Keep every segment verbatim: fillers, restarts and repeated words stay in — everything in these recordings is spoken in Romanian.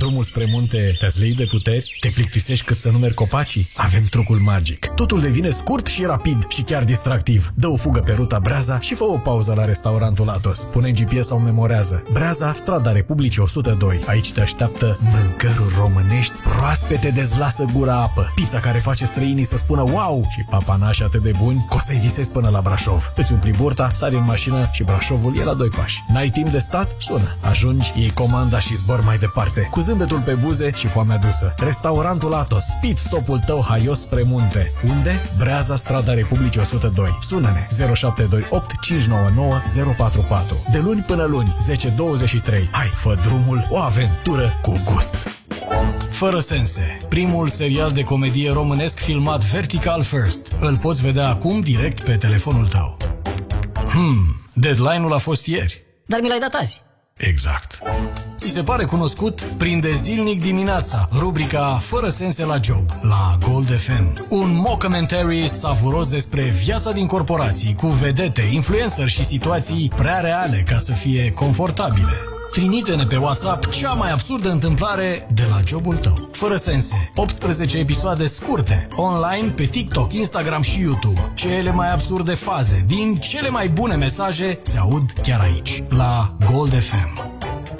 drumul spre munte te-ați leit de puteri? Te plictisești cât să numeri copacii? Avem trucul magic. Totul devine scurt și rapid și chiar distractiv. Dă o fugă pe ruta Breaza și fă o pauză la restaurantul Atos. Pune G P S sau memorează. Breaza, strada Republicii o sută doi. Aici te așteaptă mâncăruri românești proaspete, dezlasă gura apă. Pizza care face străinii să spună wow și papanași atât de buni că o să-i visezi până la Brașov. Îți umpli burta, sari în mașină și Brașovul e la doi pași. N-ai timp de stat? Sună. Ajungi, iei comanda și zbor mai departe. Cu zâmbetul pe buze și foamea dusă. Restaurantul Atos. Pit stopul tău haios spre munte. Unde? Breaza, strada Republicii o sută doi. Sună-ne zero șapte doi opt cinci nouă nouă zero patru patru. De luni până luni, zece douăzeci și trei. Hai, fă drumul, o aventură cu gust. Fără sense, primul serial de comedie românesc filmat vertical first. Îl poți vedea acum direct pe telefonul tău. Hmm, deadline-ul a fost ieri. Dar mi l-ai dat azi. Exact. Ți se pare cunoscut? Prinde zilnic dimineața rubrica Fără sense la job la Gold F M. Un mockumentary savuros despre viața din corporații cu vedete, influencer și situații prea reale ca să fie confortabile. Trimite-ne pe WhatsApp cea mai absurdă întâmplare de la jobul tău. Fără sense, optsprezece episoade scurte, online pe TikTok, Instagram și YouTube. Cele mai absurde faze din cele mai bune mesaje se aud chiar aici, la Gold F M.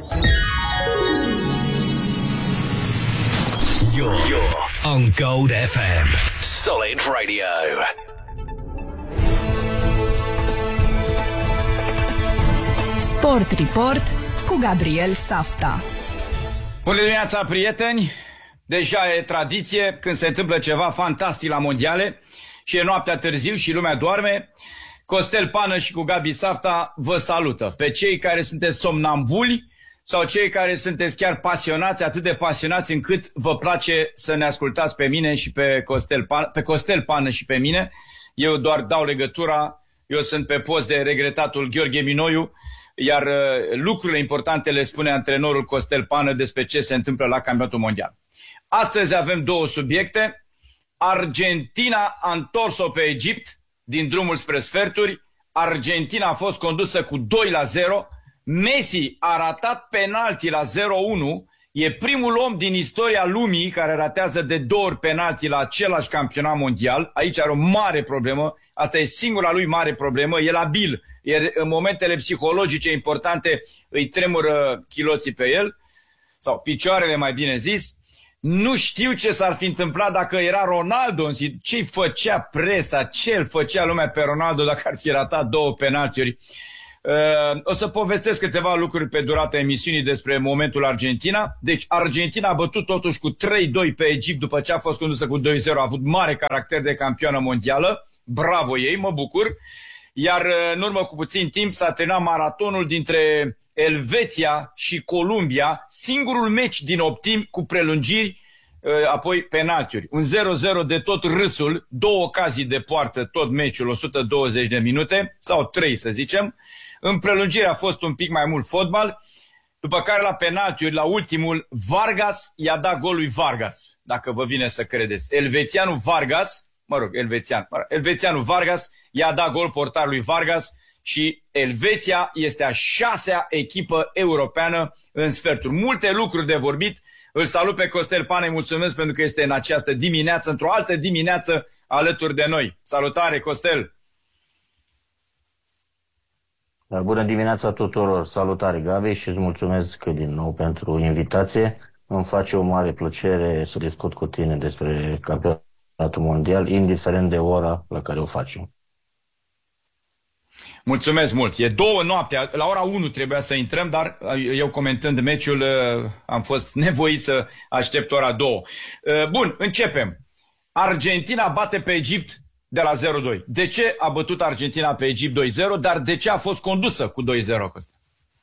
You're, you're on Gold F M. Solid Radio. Sport Report cu Gabriel Safta. Bună dimineața, prieteni! Deja e tradiție când se întâmplă ceva fantastic la mondiale și e noaptea târziu și lumea doarme. Costel Pană și cu Gabi Safta vă salută. Pe cei care sunteți somnambuli sau cei care sunteți chiar pasionați, atât de pasionați încât vă place să ne ascultați pe mine și pe Costel Pană, pe Costel Pană și pe mine. Eu doar dau legătura, eu sunt pe post de regretatul Gheorghe Minoiu, iar lucrurile importante le spune antrenorul Costel Pană despre ce se întâmplă la campionatul mondial. Astăzi avem două subiecte. Argentina a întors-o pe Egipt din drumul spre sferturi. Argentina a fost condusă cu doi la zero. Messi a ratat penalti la zero unu. E primul om din istoria lumii care ratează de două ori penalti la același campionat mondial. Aici are o mare problemă. Asta e singura lui mare problemă. E labil. E, în momentele psihologice importante îi tremură chiloții pe el. Sau picioarele, mai bine zis. Nu știu ce s-ar fi întâmplat dacă era Ronaldo. Ce-i făcea presa, ce-l făcea lumea pe Ronaldo dacă ar fi ratat două penaltiuri. Uh, o să povestesc câteva lucruri pe durata emisiunii despre momentul Argentina. Deci Argentina a bătut totuși cu trei doi pe Egipt după ce a fost condusă cu doi zero. A avut mare caracter de campioană mondială. Bravo ei, mă bucur. Iar în urmă cu puțin timp s-a terminat maratonul dintre Elveția și Columbia, singurul meci din optim cu prelungiri, apoi penaltiuri. Un zero zero de tot râsul, două ocazii de poartă, tot meciul, o sută douăzeci de minute, sau trei să zicem. În prelungire a fost un pic mai mult fotbal, după care la penaltiuri, la ultimul, Vargas i-a dat gol lui Vargas, dacă vă vine să credeți. Elvețianul Vargas, mă rog, elvețian, mă rog, elvețianul Vargas i-a dat gol portarului Vargas și Elveția este a șasea echipă europeană în sferturi. Multe lucruri de vorbit. Îl salut pe Costel Pană, îi mulțumesc pentru că este în această dimineață, într-o altă dimineață alături de noi. Salutare, Costel! Bună dimineața tuturor! Salutare, Gabi, și îți mulțumesc din nou pentru invitație. Îmi face o mare plăcere să discut cu tine despre campionatul mondial, indiferent de ora la care o facem. Mulțumesc mult. E două noaptea. La ora unu trebuia să intrăm, dar eu comentând meciul am fost nevoit să aștept ora două. Bun, începem. Argentina bate pe Egipt de la zero doi. De ce a bătut Argentina pe Egipt doi zero, dar de ce a fost condusă cu doi zero, Costa?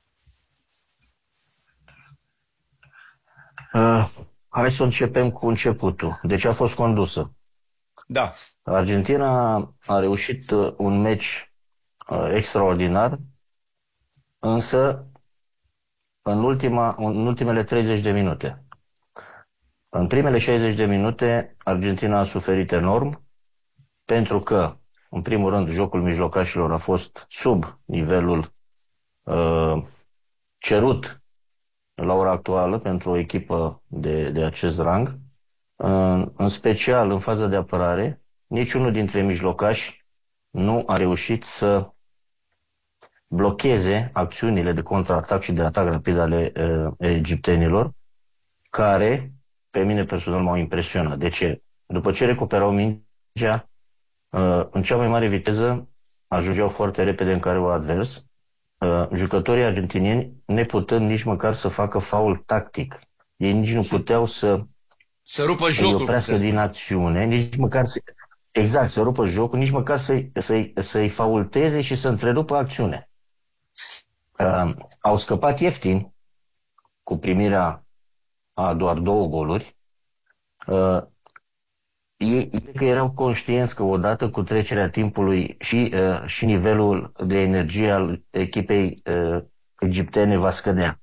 Uh, hai să începem cu începutul. De ce a fost condusă? Da. Argentina a reușit un meci extraordinar, însă în, ultima, în ultimele treizeci de minute. În primele șaizeci de minute Argentina a suferit enorm pentru că, în primul rând, jocul mijlocașilor a fost sub nivelul uh, cerut la ora actuală pentru o echipă de, de acest rang. În, în special în faza de apărare, niciunul dintre mijlocași nu a reușit să blocheze acțiunile de contraatac și de atac rapid ale uh, egiptenilor, care pe mine personal m-au impresionat. De ce? După ce recuperau mingea, uh, în cea mai mare viteză ajungeau foarte repede în careul advers, uh, jucătorii argentinieni neputând nici măcar să facă faul tactic. Ei nici nu puteau să Să rupă jocul. îi oprească din acțiune, nici măcar să, exact, să rupă jocul, nici măcar să-i, să-i, să-i faulteze și să întrerupă acțiunea. Uh, au scăpat ieftin cu primirea a doar două goluri. Uh, ei că erau conștienți că odată cu trecerea timpului și, uh, și nivelul de energie al echipei uh, egiptene va scădea.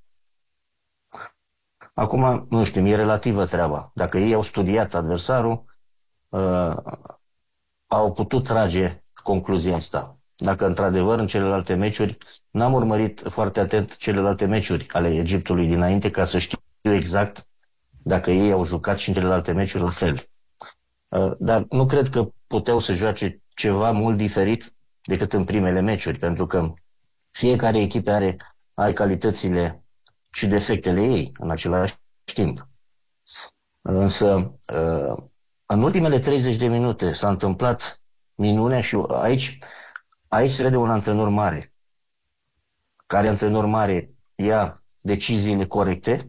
Acum, nu știu, e relativă treaba. Dacă ei au studiat adversarul, uh, au putut trage concluzia asta. Dacă într-adevăr în celelalte meciuri, n-am urmărit foarte atent celelalte meciuri ale Egiptului dinainte ca să știu exact dacă ei au jucat și în celelalte meciuri la fel. Uh, dar nu cred că puteau să joace ceva mult diferit decât în primele meciuri, pentru că fiecare echipă are, are calitățile și defectele ei în același timp. Însă, uh, în ultimele treizeci de minute s-a întâmplat minunea și aici, aici se vede un antrenor mare, care antrenor mare ia deciziile corecte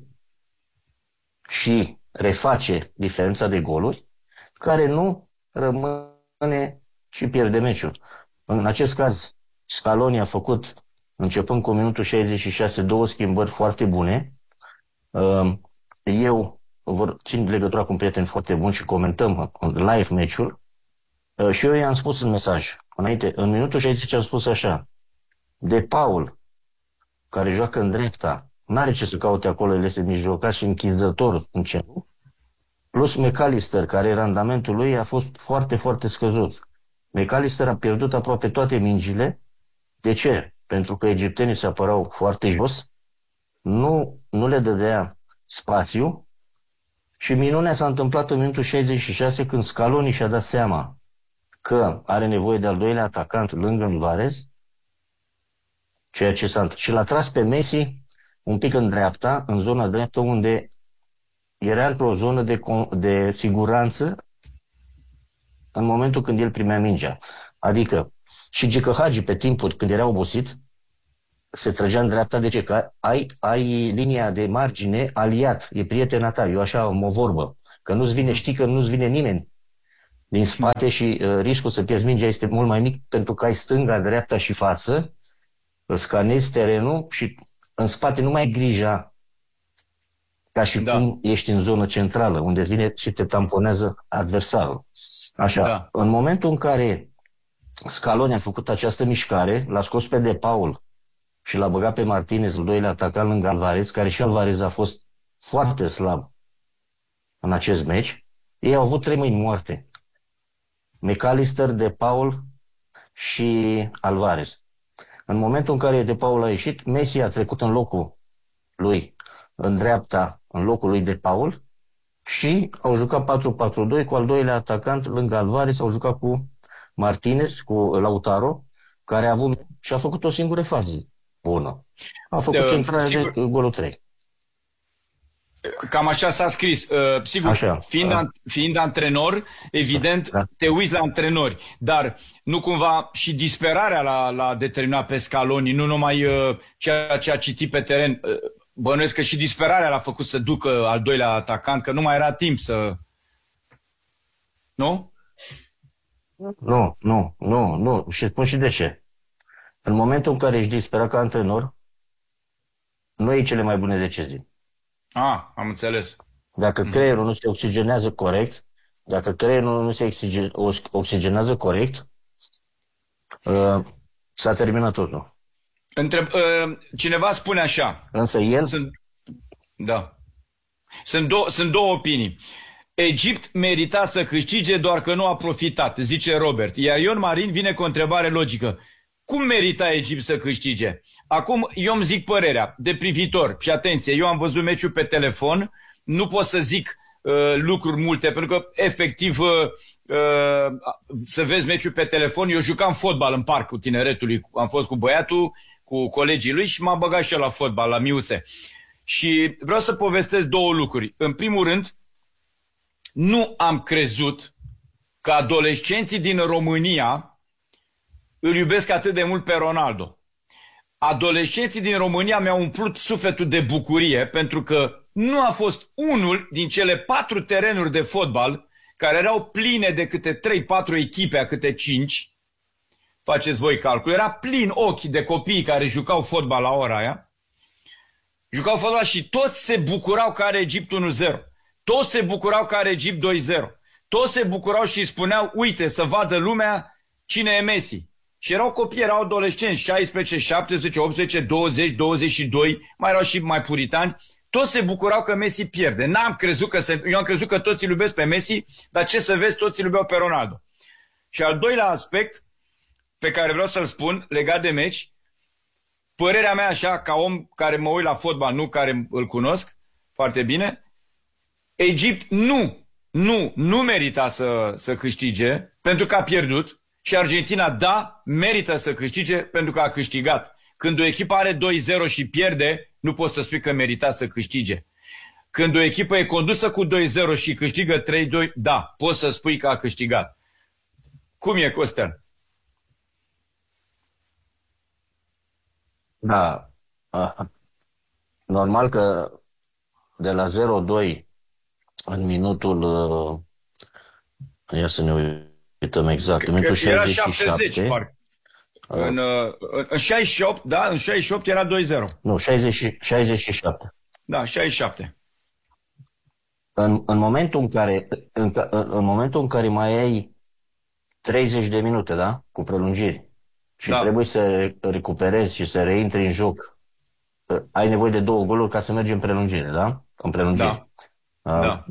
și reface diferența de goluri, care nu rămâne și pierde meciul. În acest caz, Scaloni a făcut, începând cu minutul șaizeci și șase, două schimbări foarte bune. Eu vor țin legătura cu un prieten foarte bun și comentăm live meciul. Și eu i-am spus în mesaj, înainte, în minutul șaizeci am spus așa: De Paul, care joacă în dreapta, n-are ce să caute acolo, el este mijlocaș și închizător în centru, plus McAllister, care randamentul lui a fost foarte, foarte scăzut. McAllister a pierdut aproape toate mingile. De ce? Pentru că egiptenii se apărau foarte jos, nu, nu le dădea spațiu și minunea s-a întâmplat în minutul șaizeci și șase, când Scaloni și-a dat seama că are nevoie de al doilea atacant lângă Alvarez, ceea ce s-a întâmplat. Și l-a tras pe Messi un pic în dreapta, în zona dreaptă, unde era într-o zonă de, de siguranță în momentul când el primea mingea. Adică și Gică Hagi, pe timpuri când era obosit, se trăgea în dreapta. De ce? Că ai, ai linia de margine aliat, e prietena ta. Eu așa am o vorbă, că nu-ți vine, știi că nu-ți vine nimeni din spate și uh, riscul să pierzi mingea este mult mai mic, pentru că ai stânga, dreapta și față, scanezi terenul și în spate nu mai ai grija ca și da. cum ești în zonă centrală, unde vine și te tamponează adversarul. Așa. Da. În momentul în care Scaloni a făcut această mișcare, l-a scos pe De Paul și l-a băgat pe Martinez, al doilea atacant lângă Alvarez, care și Alvarez a fost foarte slab în acest meci, ei au avut trei mâini moarte. McAllister, De Paul și Alvarez. În momentul în care De Paul a ieșit, Messi a trecut în locul lui, în dreapta, în locul lui De Paul, și au jucat patru patru doi cu al doilea atacant lângă Alvarez, au jucat cu Martinez, cu Lautaro, care a avut și a făcut o singură fază bună. A făcut de, centrarea sigur, de golul trei. Cam așa s-a scris. Uh, sigur, așa, fiind, a... fiind antrenor, evident, da. te uiți la antrenori, dar nu cumva și disperarea l-a, l-a determinat pe Scaloni, nu numai uh, ceea ce a citit pe teren. Uh, bănuiesc că și disperarea l-a făcut să ducă al doilea atacant, că nu mai era timp să... Nu? Nu, nu, nu, nu. Și spun și de ce. În momentul în care ești disperat ca antrenor, nu iei cele mai bune decizii. Ah, am înțeles. Dacă creierul nu se oxigenează corect, dacă creierul nu se oxigenează corect, uh, s-a terminat totul. Întreb, uh, cineva spune așa. Însă el... Sunt, da. Sunt, dou sunt două opinii. Egipt merita să câștige, doar că nu a profitat, zice Robert. Iar Ion Marin vine cu o întrebare logică. cum merita Egipt să câștige? Acum, eu îmi zic părerea, de privitor, și atenție, eu am văzut meciul pe telefon, nu pot să zic uh, lucruri multe, pentru că, efectiv, uh, uh, să vezi meciul pe telefon, eu jucam fotbal în parcul tineretului, am fost cu băiatul, cu colegii lui și m-am băgat și eu la fotbal, la miuțe. Și vreau să povestesc două lucruri. În primul rând, nu am crezut că adolescenții din România îl iubesc atât de mult pe Ronaldo. Adolescenții din România mi-au umplut sufletul de bucurie pentru că nu a fost unul din cele patru terenuri de fotbal care erau pline de câte trei patru echipe, a câte cinci. Faceți voi calcul. Era plin ochi de copii care jucau fotbal la ora aia. Jucau fotbal și toți se bucurau că are Egipt unu zero. Toți se bucurau că are Egipt doi zero. Toți se bucurau și spuneau, uite, să vadă lumea cine e Messi. Și erau copii, erau adolescenți, șaisprezece, șaptesprezece, optsprezece, douăzeci, douăzeci și doi, mai erau și mai puritani. Toți se bucurau că Messi pierde. N-am crezut că se... Eu am crezut că toți îl iubesc pe Messi, dar ce să vezi, toți îl iubeau pe Ronaldo. Și al doilea aspect pe care vreau să-l spun, legat de meci, părerea mea așa, ca om care mă uit la fotbal, nu care îl cunosc foarte bine, Egipt nu, nu, nu merita să, să câștige pentru că a pierdut și Argentina, da, merită să câștige pentru că a câștigat. Când o echipă are doi zero și pierde, nu poți să spui că merita să câștige. Când o echipă e condusă cu doi zero și câștigă trei doi, da, poți să spui că a câștigat. Cum e, Costel? Da. Normal că de la zero doi în minutul, ia să ne uităm exact, în minutul șaizeci și șapte. șaptezeci, parcă. În, în șaizeci și opt, da, în șaizeci și opt era doi zero. Nu, șaizeci, șaizeci și șapte. Da, șaizeci și șapte. În, în, momentul în, care, în, în momentul în care mai ai treizeci de minute, da, cu prelungiri, și da, trebuie să recuperezi și să reintri în joc, ai nevoie de două goluri ca să mergi în prelungire, da? În prelungire. Da. Uh, da.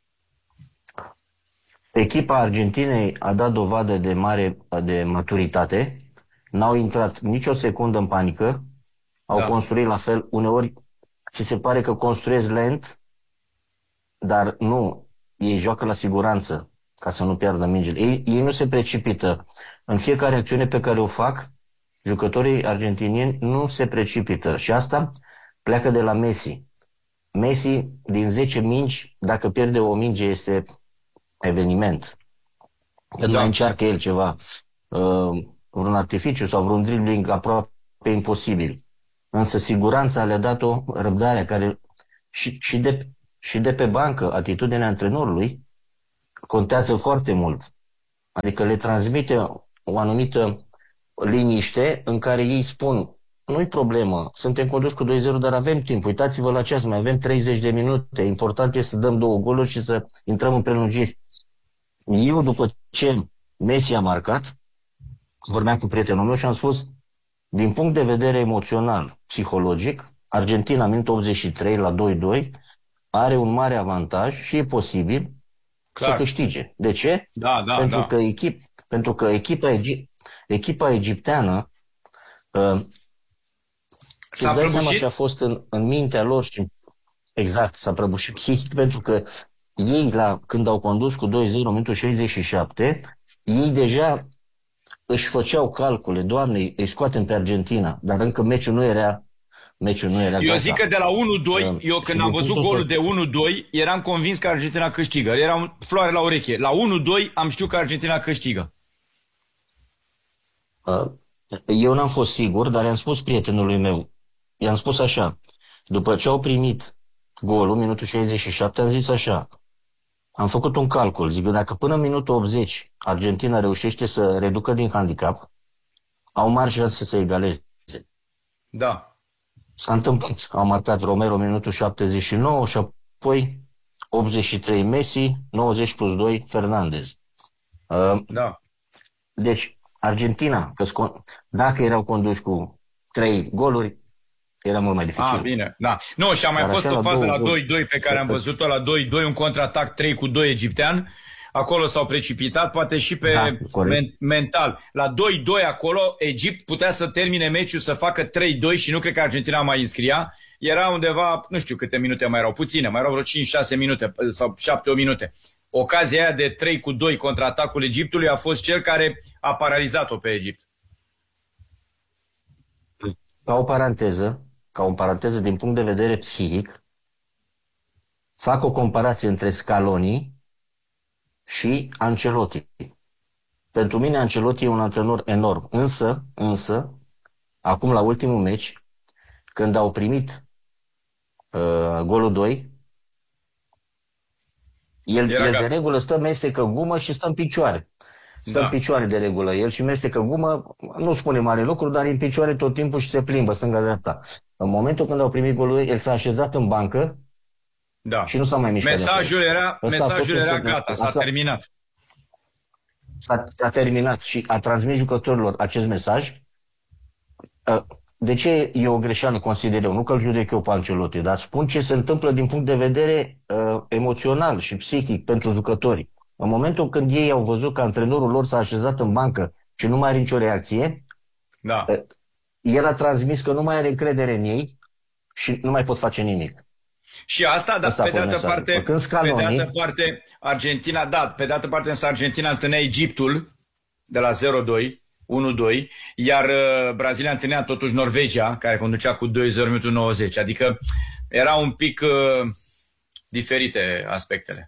Echipa Argentinei a dat dovadă de mare de maturitate, n-au intrat nicio secundă în panică, au da. construit la fel, uneori ți se pare că construiesc lent, dar nu, ei joacă la siguranță ca să nu piardă mingile. Ei, ei nu se precipită. În fiecare acțiune pe care o fac, jucătorii argentinieni nu se precipită și asta pleacă de la Messi. Messi, din zece mingi, dacă pierde o minge, este eveniment. Când da. mai încearcă el ceva, uh, vreun artificiu sau vreun dribbling aproape imposibil. Însă siguranța le-a dat-o răbdarea care și, și, de, și de pe bancă, atitudinea antrenorului contează foarte mult. Adică le transmite o anumită liniște în care ei spun, nu-i problemă, suntem conduși cu doi zero, dar avem timp, uitați-vă la ceas, mai avem treizeci de minute, important este să dăm două goluri și să intrăm în prelungiri. Eu, după ce Messi a marcat, vorbeam cu prietenul meu și am spus, din punct de vedere emoțional, psihologic, Argentina, în minutul optzeci și trei, la doi doi, are un mare avantaj și e posibil Clar. să câștige. De ce? Da, da, pentru, da. Că echip, pentru că echipa, egi, echipa egipteană uh, s-a prăbușit? Ce a fost în, în mintea lor și exact, s-a prăbușit psihic, pentru că ei, la, când au condus cu doi zero în minutul șaizeci și șapte, ei deja își făceau calcule, Doamne, îi scoatem pe Argentina, dar încă meciul nu era meciul nu era Eu gata. zic că de la unu doi, uh, eu când am văzut golul de unu doi, eram convins că Argentina câștigă. Era un floare la ureche. La unu doi am știut că Argentina câștigă. Uh, eu n-am fost sigur, dar i-am spus prietenului meu, i-am spus așa, după ce au primit golul, minutul șaizeci și șapte, am zis așa, am făcut un calcul, zic, dacă până în minutul optzeci Argentina reușește să reducă din handicap, au mari șanse să egaleze. Da. S-a întâmplat. Au marcat Romero minutul șaptezeci și nouă și apoi optzeci și trei Messi, nouăzeci plus doi Fernandez. Uh, da. Deci, Argentina, că dacă erau conduși cu trei goluri, era mult mai dificil. Ah, bine, da. Nu, și a mai Dar fost o fază la doi doi pe care am văzut-o, la doi doi, un contraatac trei cu doi egiptean. acolo s-au precipitat, poate și pe Da, men mental. La doi doi acolo, Egipt putea să termine meciul, să facă trei doi și nu cred că Argentina mai înscria. Era undeva, nu știu câte minute mai erau, puține, mai erau vreo cinci șase minute sau șapte opt minute. Ocazia aia de trei cu doi contra atacul Egiptului a fost cel care a paralizat-o pe Egipt. Ca o paranteză, ca o paranteză din punct de vedere psihic, fac o comparație între Scaloni și Ancelotti. Pentru mine Ancelotti e un antrenor enorm, însă, însă, acum la ultimul meci, când au primit uh, golul doi, el, el de regulă stă, mestecă gumă și stă în picioare. Stă da. în picioare de regulă el și mestecă gumă, nu spune mare lucru, dar e în picioare tot timpul și se plimbă stânga-dreapta. În momentul când au primit golul, el s-a așezat în bancă da. și nu s-a mai mișcat. Mesajul era, mesajul era gata, s-a terminat. S-a terminat și a transmis jucătorilor acest mesaj. De ce e o greșeală, consider eu? Nu că îl judec eu pe Ancelotti, dar spun ce se întâmplă din punct de vedere uh, emoțional și psihic pentru jucători. În momentul când ei au văzut că antrenorul lor s-a așezat în bancă și nu mai are nicio reacție, da. el a transmis că nu mai are încredere în ei și nu mai pot face nimic. Și asta, dar pe de altă parte, Scaloni, pe de altă parte, Argentina, da, pe de altă parte însă Argentina întâlnea Egiptul de la zero doi, unu doi, iar uh, Brazilia întâlnea totuși Norvegia, care conducea cu doi zero minutul nouăzeci. Adică erau un pic uh, diferite aspectele.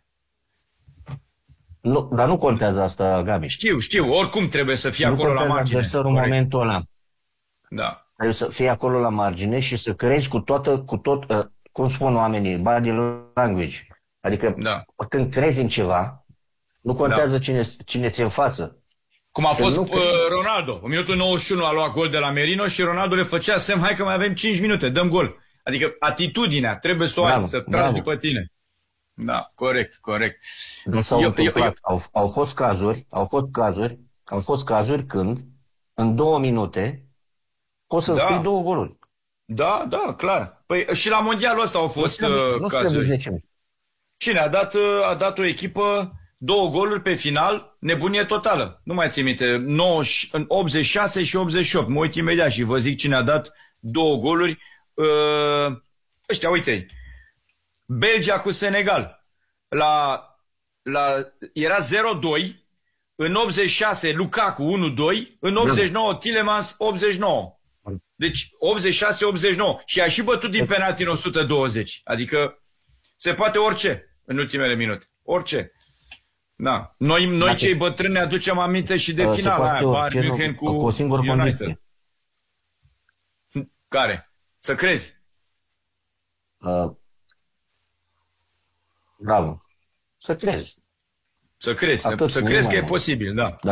Nu, dar nu contează asta, Gabi. Știu, știu, oricum trebuie să fie nu acolo la margine. Nu în momentul ăla. Da. Trebuie să fie acolo la margine și să crezi cu toată, cu tot, uh, cum spun oamenii, body language. Adică da. când crezi în ceva, nu contează da. cine, cine ți-e în față. Cum a fost uh, Ronaldo. În minutul nouăzeci și unu a luat gol de la Merino și Ronaldo le făcea semn, hai că mai avem cinci minute, dăm gol. Adică atitudinea trebuie să o ai, să tragi după tine. Da, corect, corect. Nu s-au eu, întâmplat. Eu, eu... Au, au fost cazuri, au fost cazuri, au fost cazuri când în două minute poți să da. scrii două goluri. Da, da, clar. Păi și la mondialul ăsta au fost nu uh, nu cazuri. Cine a dat, uh, a dat o echipă două goluri pe final, nebunie totală. Nu mai țin minte, optzeci și șase și optzeci și opt. Mă uit imediat și vă zic cine a dat două goluri. Uh, ăștia, uite, Belgia cu Senegal. La, la, era zero doi, în optzeci și șase Lukaku unu doi, în optzeci și nouă Tielemans optzeci și nouă. Deci optzeci și șase optzeci și nouă. Și a și bătut din penalti în o sută douăzeci. Adică se poate orice în ultimele minute. Orice. Da. Noi, noi cei bătrâni ne aducem aminte și de finala aia, Bayern München cu, cu o singură condiție. Care? Să crezi. Uh, bravo. Să crezi. Să crezi. Atât, să crezi că e posibil, da.